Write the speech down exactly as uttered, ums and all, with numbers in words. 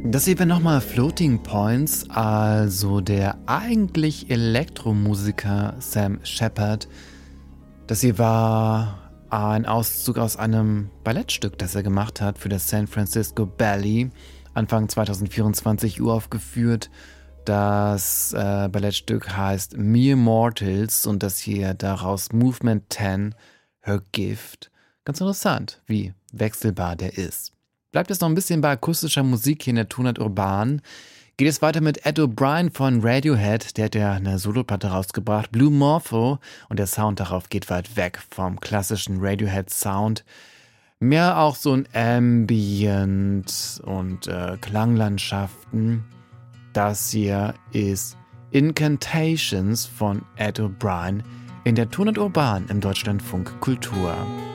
Das hier wäre nochmal Floating Points, also der eigentlich Elektromusiker Sam Shepard. Das hier war ein Auszug aus einem Ballettstück, das er gemacht hat für das San Francisco Ballet, Anfang zwanzig vierundzwanzig uraufgeführt. Das äh, Ballettstück heißt Mere Mortals und das hier daraus Movement zehn, Her Gift. Ganz interessant, wie wechselbar der ist. Bleibt es noch ein bisschen bei akustischer Musik hier in der Tonart Urban. Geht es weiter mit Ed O'Brien von Radiohead, der hat ja eine Soloplatte rausgebracht, Blue Morpho, und der Sound darauf geht weit weg vom klassischen Radiohead-Sound. Mehr auch so ein Ambient und äh, Klanglandschaften. Das hier ist Incantations von Ed O'Brien in der Tonart Urban im Deutschlandfunk Kultur.